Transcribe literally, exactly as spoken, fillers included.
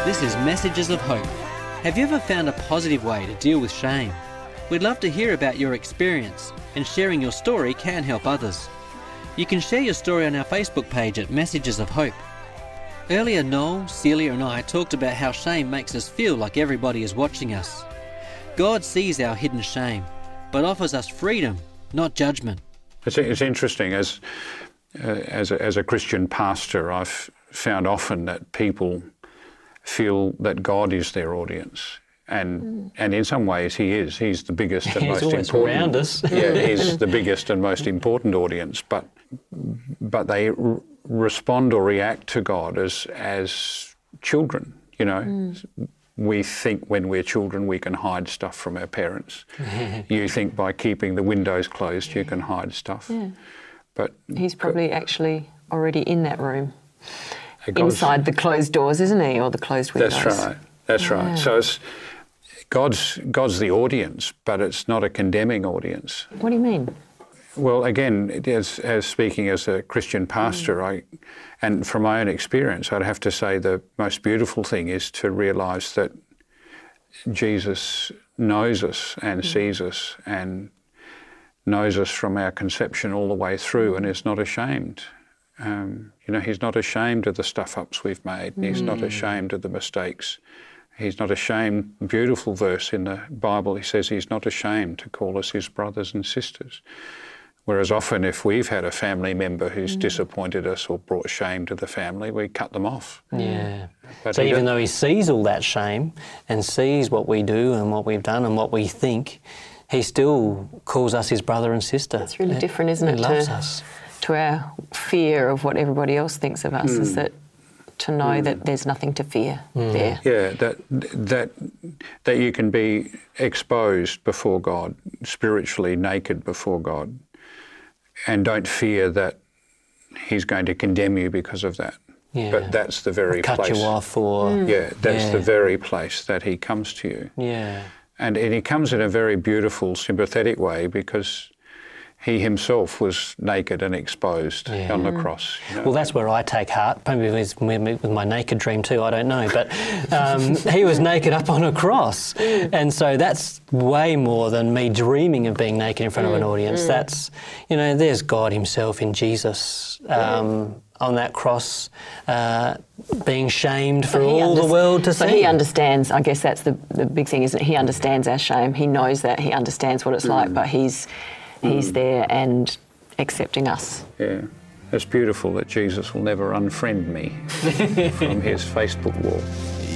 This is Messages of Hope. Have you ever found a positive way to deal with shame? We'd love to hear about your experience, and sharing your story can help others. You can share your story on our Facebook page at Messages of Hope. Earlier, Noel, Celia and I talked about how shame makes us feel like everybody is watching us. God sees our hidden shame, but offers us freedom, not judgment. It's, it's interesting, as, uh, as, a, as a Christian pastor, I've found often that people feel that God is their audience. And mm. and in some ways he is. He's the biggest and he's most always important. Around us. Yeah, he's the biggest and most important audience. But but they r- respond or react to God as as children. You know, mm. we think when we're children we can hide stuff from our parents. You think by keeping the windows closed you can hide stuff. Yeah. But he's probably God, actually already in that room. God's, inside the closed doors, isn't he, or the closed windows? That's right. That's yeah. right. So it's God's God's the audience, but it's not a condemning audience. What do you mean? Well, again, as, as speaking as a Christian pastor, mm. I, and from my own experience, I'd have to say the most beautiful thing is to realise that Jesus knows us and mm. sees us and knows us from our conception all the way through, and is not ashamed. Um, you know, he's not ashamed of the stuff-ups we've made. Mm. He's not ashamed of the mistakes. He's not ashamed. Beautiful verse in the Bible, he says he's not ashamed to call us his brothers and sisters. Whereas often if we've had a family member who's mm. disappointed us or brought shame to the family, we cut them off. Yeah. But so even though he sees all that shame and sees what we do and what we've done and what we think, he still calls us his brother and sister. It's really different, isn't it? He loves to, us. to our fear of what everybody else thinks of us, mm. is that to know mm. that there's nothing to fear mm. there. Yeah, that that that you can be exposed before God, spiritually naked before God, and don't fear that he's going to condemn you because of that. Yeah. But that's the very or cut place. you off or... Mm. Yeah, that's yeah. the very place that he comes to you. Yeah. And, and he comes in a very beautiful, sympathetic way, because he himself was naked and exposed yeah. on the cross. You know? Well, that's where I take heart, maybe with, with my naked dream too, I don't know, but um, he was naked up on a cross. And so that's way more than me dreaming of being naked in front mm. of an audience. Mm. That's, you know, there's God himself in Jesus um, on that cross, uh, being shamed for all the world to see. So he understands, I guess that's the, the big thing, isn't it? He understands our shame. He knows that. He understands what it's mm. like, but he's... He's there and accepting us. Yeah. It's beautiful that Jesus will never unfriend me from his Facebook wall.